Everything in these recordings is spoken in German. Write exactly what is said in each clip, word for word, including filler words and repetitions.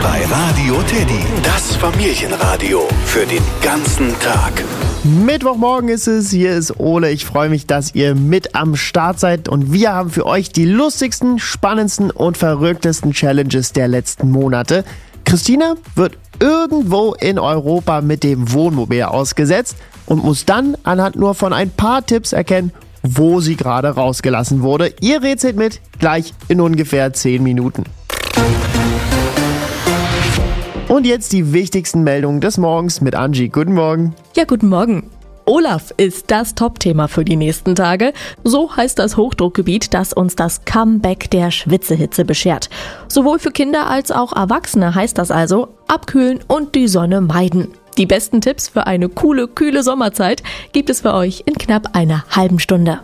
bei Radio Teddy. Das Familienradio für den ganzen Tag. Mittwochmorgen ist es, hier ist Ole. Ich freue mich, dass ihr mit am Start seid und wir haben für euch die lustigsten, spannendsten und verrücktesten Challenges der letzten Monate. Christina wird irgendwo in Europa mit dem Wohnmobil ausgesetzt und muss dann anhand nur von ein paar Tipps erkennen, wo sie gerade rausgelassen wurde. Ihr rätselt mit, gleich in ungefähr zehn Minuten. Und jetzt die wichtigsten Meldungen des Morgens mit Angie. Guten Morgen. Ja, guten Morgen. Olaf ist das Top-Thema für die nächsten Tage. So heißt das Hochdruckgebiet, das uns das Comeback der Schwitzehitze beschert. Sowohl für Kinder als auch Erwachsene heißt das also, abkühlen und die Sonne meiden. Die besten Tipps für eine coole, kühle Sommerzeit gibt es für euch in knapp einer halben Stunde.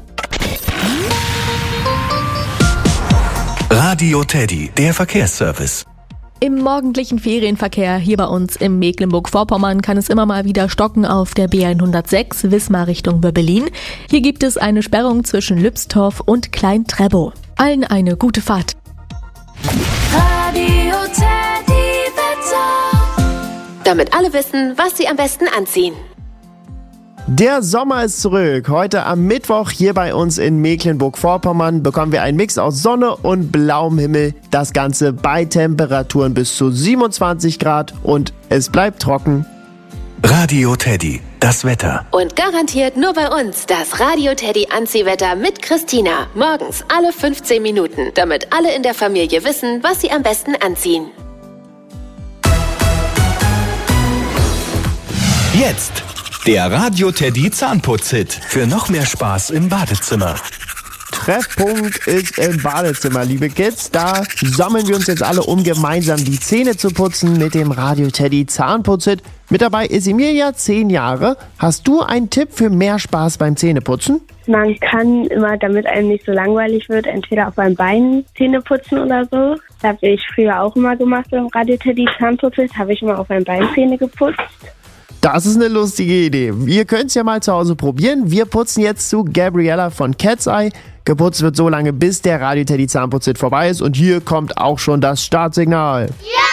Radio Teddy, der Verkehrsservice. Im morgendlichen Ferienverkehr hier bei uns im Mecklenburg-Vorpommern kann es immer mal wieder stocken auf der B hundertsechs Wismar Richtung Böblin. Hier gibt es eine Sperrung zwischen Lübstorf und Klein-Treppow. Allen eine gute Fahrt. Radio Teddy Wetter. Damit alle wissen, was sie am besten anziehen. Der Sommer ist zurück. Heute am Mittwoch hier bei uns in Mecklenburg-Vorpommern bekommen wir einen Mix aus Sonne und blauem Himmel. Das Ganze bei Temperaturen bis zu siebenundzwanzig Grad und es bleibt trocken. Radio Teddy, das Wetter. Und garantiert nur bei uns das Radio Teddy Anziehwetter mit Christina. Morgens alle fünfzehn Minuten, damit alle in der Familie wissen, was sie am besten anziehen. Jetzt der Radio Teddy Zahnputz-Hit für noch mehr Spaß im Badezimmer. Treffpunkt ist im Badezimmer, liebe Kids. Da sammeln wir uns jetzt alle, um gemeinsam die Zähne zu putzen mit dem Radio Teddy Zahnputz-Hit. Mit dabei ist Emilia, zehn Jahre. Hast du einen Tipp für mehr Spaß beim Zähneputzen? Man kann immer, damit einem nicht so langweilig wird, entweder auf einem Bein Zähne putzen oder so. Das habe ich früher auch immer gemacht beim Radio Teddy Zahnputz-Hit. Habe ich immer auf einem Bein Zähne geputzt. Das ist eine lustige Idee. Ihr könnt es ja mal zu Hause probieren. Wir putzen jetzt zu Gabriella von Cat's Eye. Geputzt wird so lange, bis der Radio Teddy Zahnputz-Hit vorbei ist. Und hier kommt auch schon das Startsignal. Ja!